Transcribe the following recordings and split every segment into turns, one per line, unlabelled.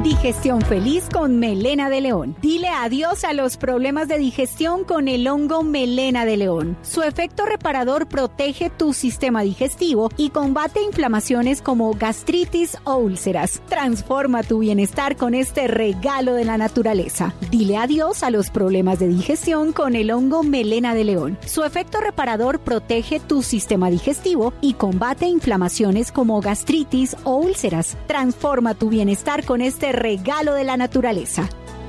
Digestión feliz con melena de león. Dile adiós a los problemas de digestión con el hongo melena de león. Su efecto reparador protege tu sistema digestivo y combate inflamaciones como gastritis o úlceras. Transforma tu bienestar con este regalo de la naturaleza. Dile adiós a los problemas de digestión con el hongo melena de león. Su efecto reparador protege tu sistema digestivo y combate inflamaciones como gastritis o úlceras. Transforma tu bienestar con este regalo de la naturaleza.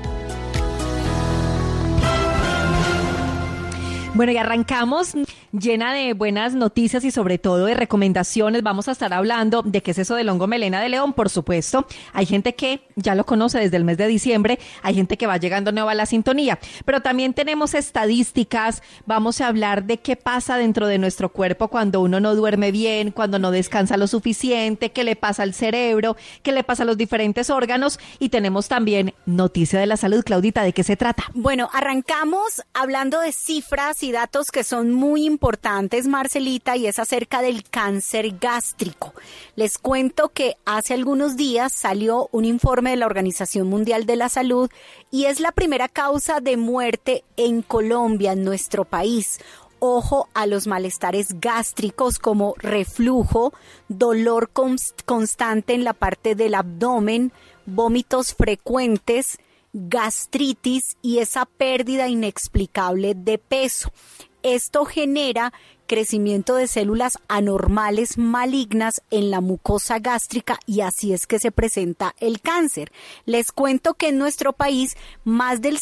Bueno, y arrancamos llena de buenas noticias y sobre todo de recomendaciones. Vamos a estar hablando de qué es eso del hongo melena de león, por supuesto. Hay gente que ya lo conoce desde el mes de diciembre, hay gente que va llegando nueva a la sintonía, pero también tenemos estadísticas. Vamos a hablar de qué pasa dentro de nuestro cuerpo cuando uno no duerme bien, cuando no descansa lo suficiente, qué le pasa al cerebro, qué le pasa a los diferentes órganos, y tenemos también noticia de la salud. Claudita, ¿de qué se trata?
Bueno, arrancamos hablando de cifras y datos que son muy importantes, Marcelita, y es acerca del cáncer gástrico. Les cuento que hace algunos días salió un informe de la Organización Mundial de la Salud y es la primera causa de muerte en Colombia, en nuestro país. Ojo a los malestares gástricos como reflujo, dolor constante en la parte del abdomen, vómitos frecuentes, gastritis y esa pérdida inexplicable de peso. Esto genera crecimiento de células anormales malignas en la mucosa gástrica y así es que se presenta el cáncer. Les cuento que en nuestro país más del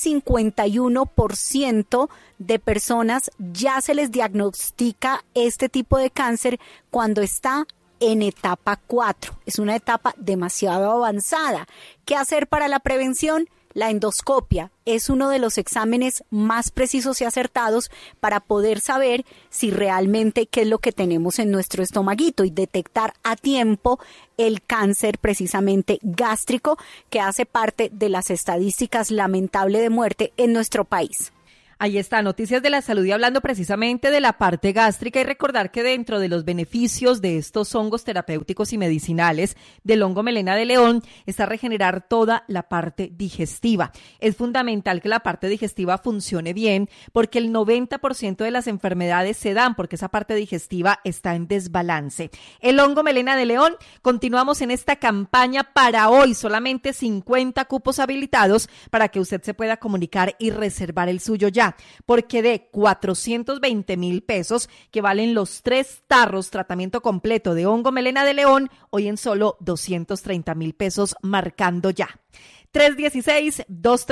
51% de personas ya se les diagnostica este tipo de cáncer cuando está en etapa 4. Es una etapa demasiado avanzada. ¿Qué hacer para la prevención? La endoscopia es uno de los exámenes más precisos y acertados para poder saber si realmente qué es lo que tenemos en nuestro estomaguito y detectar a tiempo el cáncer precisamente gástrico, que hace parte de las estadísticas lamentables de muerte en nuestro país.
Ahí está, noticias de la salud y hablando precisamente de la parte gástrica, y recordar que dentro de los beneficios de estos hongos terapéuticos y medicinales del hongo melena de león está regenerar toda la parte digestiva. Es fundamental que la parte digestiva funcione bien porque el 90% de las enfermedades se dan porque esa parte digestiva está en desbalance. El hongo melena de león, continuamos en esta campaña para hoy, solamente 50 cupos habilitados para que usted se pueda comunicar y reservar el suyo ya. Porque de 420,000 pesos, que valen los 3 tarros tratamiento completo de hongo melena de león, hoy en solo 230,000 pesos, marcando ya. 316-230.